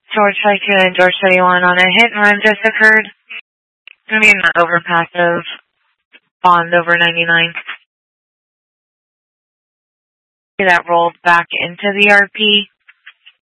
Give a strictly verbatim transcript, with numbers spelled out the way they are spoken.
George thirty-two and George thirty-one on a hit and run just occurred. It's going to be an overpass of Bond over ninety-nine. That rolled back into the R P.